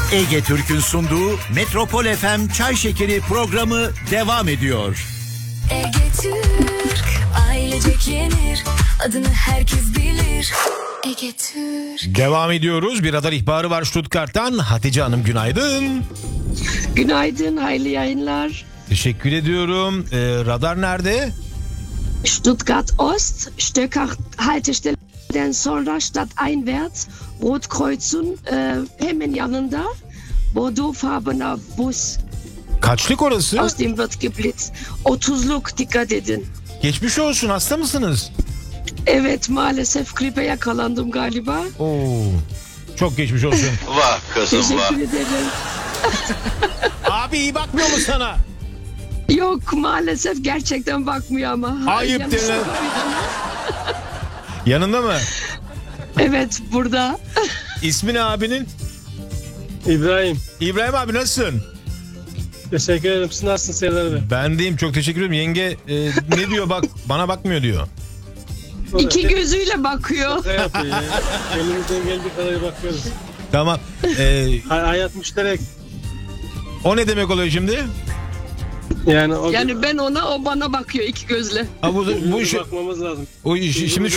Ege Türk'ün sunduğu Metropol FM Çay Şekeri programı devam ediyor. Ege Türk, ailecek yenir, adını herkes bilir. Ege Türk. Devam ediyoruz. Bir radar ihbarı var Stuttgart'tan. Hatice Hanım günaydın. Günaydın, hayırlı yayınlar. Teşekkür ediyorum. Radar nerede? Stuttgart Ost, Stöckach haltestelleden sonra stadteinwärts, Rotkreuzun hemen yanında, Bordeauxfarbener Bus. Kaçlık orası? Aus dem wird geblitzt. 30'luk, dikkat edin. Geçmiş olsun, hasta mısınız? Evet, maalesef gripe yakalandım galiba. Oo, çok geçmiş olsun. Vah kızım vah. Teşekkür ederim. Abi iyi bakmıyor mu sana? Yok, maalesef gerçekten bakmıyor ama. Ayıp Yanlış denen. duydum. Yanında mı? Evet, burada. İsmi ne abinin? İbrahim. İbrahim abi nasılsın? Teşekkür ederim. Siz nasılsınız Serdar Bey? Ben deyim, çok teşekkür ederim. Yenge ne diyor bak, bana bakmıyor diyor. İki gözüyle bakıyor. Ne yapıyor ya? Elimizden geldiği kadar bakıyoruz. Tamam. Hayat müşterek. O ne demek oluyor şimdi? Yani o Yani ben ona, o bana bakıyor iki gözle. Ha, bu bakmamız lazım. şimdi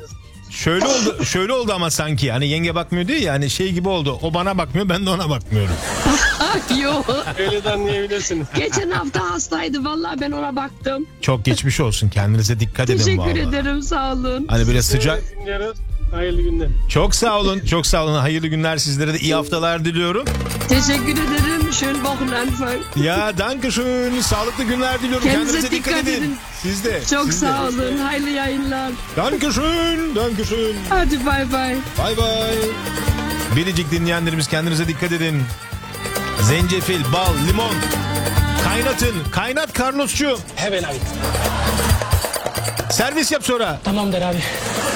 şöyle oldu ama sanki hani yenge bakmıyor diyor ya, hani şey gibi oldu. O bana bakmıyor, ben de ona bakmıyorum. Yok. Öyle de anlayabilirsiniz. Geçen hafta hastaydı, vallahi ben ona baktım. Çok geçmiş olsun, kendinize dikkat edin Teşekkür vallahi. ederim, sağ olun. Hani böyle sıcak. Evet, dinliyoruz. Hayırlı günler. Çok sağ olun, çok sağ olun. Hayırlı günler sizlere de, iyi haftalar diliyorum. Teşekkür ederim. Schönen Wochenanfang. Ya danke schön. Sağlıklı günler diliyorum. Kendinize dikkat edin. Siz de. Çok siz de. sağ olun. Hayırlı yayınlar. Danke schön, danke schön. Hadi bay bay. Bay bay. Biricik dinleyenlerimiz, kendinize dikkat edin. Zencefil, bal, limon. Kaynatın. Kaynat Carlos'cu. Hemen abi. Servis yap sonra. Tamamdır abi.